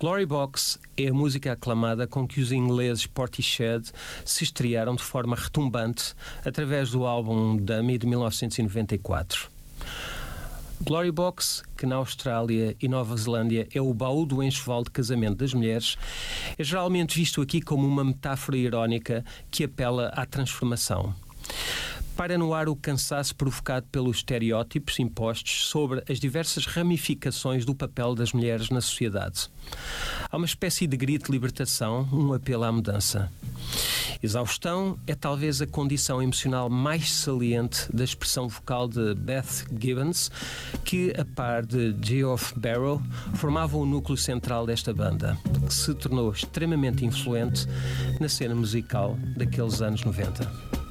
Glory Box é a música aclamada com que os ingleses Portishead se estrearam de forma retumbante através do álbum Dummy de 1994. Glory Box, que na Austrália e Nova Zelândia é o baú do enxoval de casamento das mulheres, é geralmente visto aqui como uma metáfora irónica que apela à transformação. Paira no ar o cansaço provocado pelos estereótipos impostos sobre as diversas ramificações do papel das mulheres na sociedade. Há uma espécie de grito de libertação, um apelo à mudança. Exaustão é talvez a condição emocional mais saliente da expressão vocal de Beth Gibbons, que, a par de Geoff Barrow, formavam o núcleo central desta banda, que se tornou extremamente influente na cena musical daqueles anos 90.